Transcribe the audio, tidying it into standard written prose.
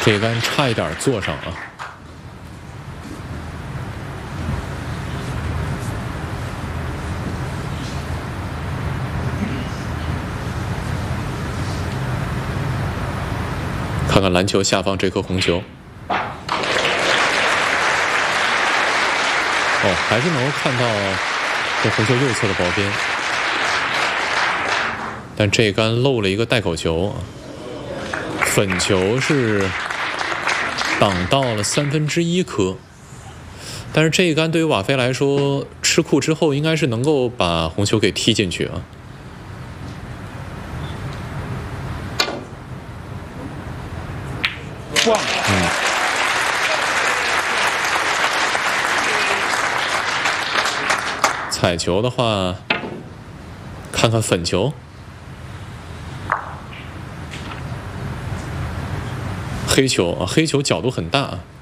这杆差一点坐上啊。看看篮球下方这颗红球，还是能够看到这红球右侧的包边，但这杆漏了一个带口球，粉球是挡到了1/3颗，但是这一杆对于瓦菲来说，吃库之后应该是能够把红球给踢进去啊。彩球的话，看看粉球，黑球啊，黑球角度很大。